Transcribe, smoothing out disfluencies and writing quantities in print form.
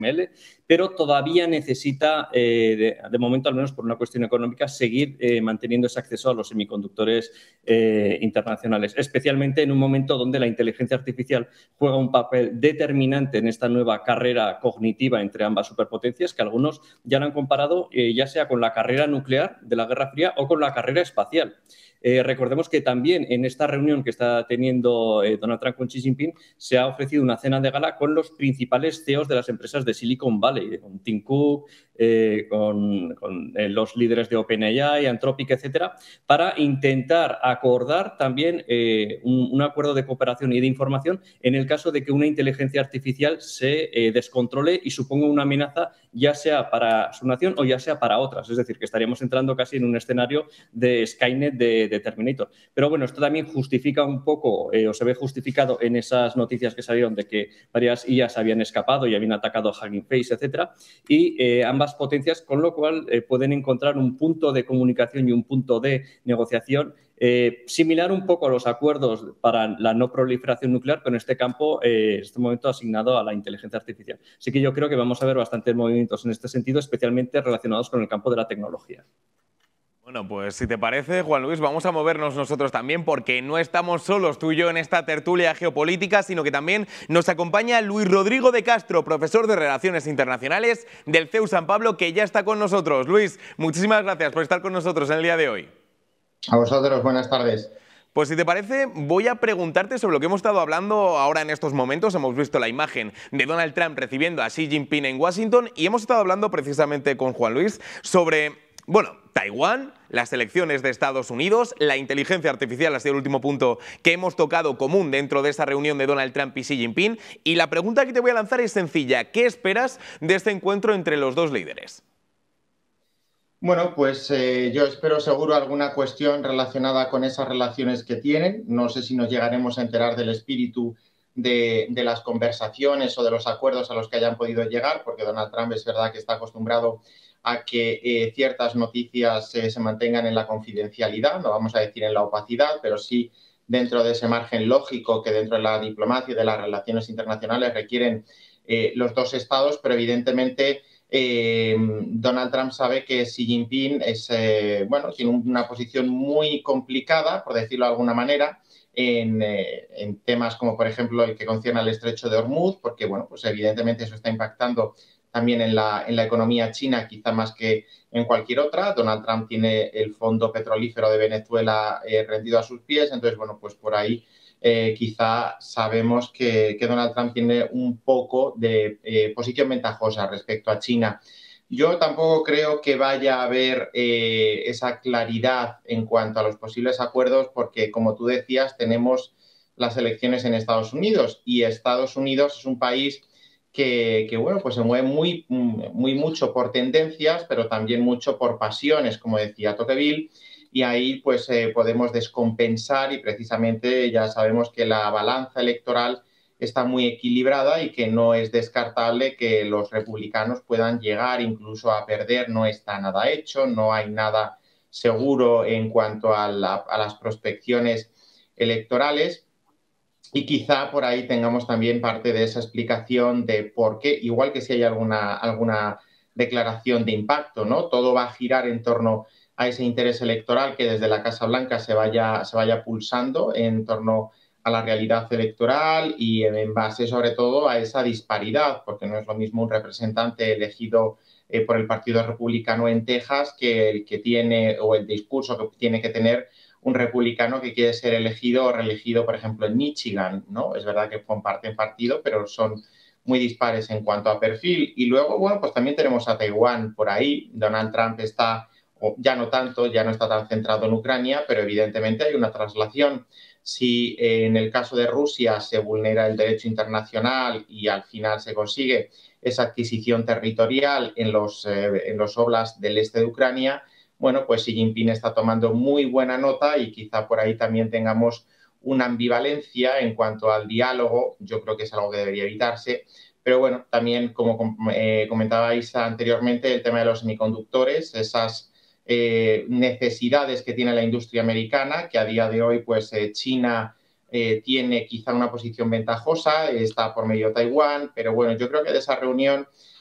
pero todavía necesita, de momento, al menos por una cuestión económica, seguir manteniendo ese acceso a los semiconductores internacionales, especialmente en un momento donde la inteligencia artificial juega un papel determinante en esta nueva carrera cognitiva entre ambas superpotencias, que algunos ya la han comparado ya sea con la carrera nuclear de la Guerra Fría o con la carrera espacial. Recordemos que también en esta reunión que está teniendo Donald Trump con Xi Jinping se ha ofrecido una cena de gala con los principales CEOs de las empresas de Silicon Valley, con Tim Cook, con los líderes de OpenAI, Anthropic, etcétera, para intentar acordar también un acuerdo de cooperación y de información en el caso de que una inteligencia artificial se descontrole y suponga una amenaza ya sea para su nación o ya sea para otras. Es decir, que estaríamos entrando casi en un escenario de Skynet de Terminator. Pero bueno, esto también justifica un poco, o se ve justificado en esas noticias que salieron de que varias IAs habían escapado y habían atacado a Hugging Face, etcétera, y ambas potencias, con lo cual pueden encontrar un punto de comunicación y un punto de negociación similar un poco a los acuerdos para la no proliferación nuclear, pero en este campo, en este momento, asignado a la inteligencia artificial. Así que yo creo que vamos a ver bastantes movimientos en este sentido, especialmente relacionados con el campo de la tecnología. Bueno, pues si te parece, Juan Luis, vamos a movernos nosotros también, porque no estamos solos tú y yo en esta tertulia geopolítica, sino que también nos acompaña Luis Rodrigo de Castro, profesor de Relaciones Internacionales del CEU San Pablo, que ya está con nosotros. Luis, muchísimas gracias por estar con nosotros en el día de hoy. A vosotros, buenas tardes. Pues si te parece, voy a preguntarte sobre lo que hemos estado hablando ahora en estos momentos. Hemos visto la imagen de Donald Trump recibiendo a Xi Jinping en Washington y hemos estado hablando precisamente con Juan Luis sobre, bueno, Taiwán, las elecciones de Estados Unidos, la inteligencia artificial ha sido el último punto que hemos tocado común dentro de esa reunión de Donald Trump y Xi Jinping. Y la pregunta que te voy a lanzar es sencilla. ¿Qué esperas de este encuentro entre los dos líderes? Bueno, pues yo espero seguro alguna cuestión relacionada con esas relaciones que tienen. No sé si nos llegaremos a enterar del espíritu de las conversaciones o de los acuerdos a los que hayan podido llegar, porque Donald Trump es verdad que está acostumbrado a que ciertas noticias se mantengan en la confidencialidad, no vamos a decir en la opacidad, pero sí dentro de ese margen lógico que dentro de la diplomacia y de las relaciones internacionales requieren los dos estados, pero evidentemente Donald Trump sabe que Xi Jinping es, tiene una posición muy complicada, por decirlo de alguna manera, en temas como, por ejemplo, el que concierne al estrecho de Hormuz, porque, bueno, pues evidentemente eso está impactando también en la economía china, quizá más que en cualquier otra. Donald Trump tiene el fondo petrolífero de Venezuela rendido a sus pies, entonces, bueno, pues por ahí quizá sabemos que Donald Trump tiene un poco de posición ventajosa respecto a China. Yo tampoco creo que vaya a haber esa claridad en cuanto a los posibles acuerdos, porque, como tú decías, tenemos las elecciones en Estados Unidos y Estados Unidos es un país que bueno, pues se mueve muy mucho por tendencias, pero también mucho por pasiones, como decía Tocqueville, y ahí pues podemos descompensar y precisamente ya sabemos que la balanza electoral está muy equilibrada y que no es descartable que los republicanos puedan llegar incluso a perder. No está nada hecho, no hay nada seguro en cuanto a las prospecciones electorales. Y quizá por ahí tengamos también parte de esa explicación de por qué, igual que si hay alguna declaración de impacto, ¿no? Todo va a girar en torno a ese interés electoral que desde la Casa Blanca se vaya pulsando en torno a la realidad electoral y en base sobre todo a esa disparidad, porque no es lo mismo un representante elegido por el Partido Republicano en Texas que el que tiene, o el discurso que tiene que tener un republicano que quiere ser elegido o reelegido, por ejemplo, en Michigan, ¿no? Es verdad que comparten partido, pero son muy dispares en cuanto a perfil. Y luego, bueno, pues también tenemos a Taiwán por ahí. Donald Trump está, o ya no tanto, ya no está tan centrado en Ucrania, pero evidentemente hay una traslación. Si en el caso de Rusia se vulnera el derecho internacional y al final se consigue esa adquisición territorial en los óblasts del este de Ucrania, bueno, pues Xi Jinping está tomando muy buena nota y quizá por ahí también tengamos una ambivalencia en cuanto al diálogo. Yo creo que es algo que debería evitarse. Pero bueno, también, como comentabais anteriormente, el tema de los semiconductores, esas necesidades que tiene la industria americana, que a día de hoy, pues China tiene quizá una posición ventajosa, está por medio Taiwán, pero bueno, yo creo que de esa reunión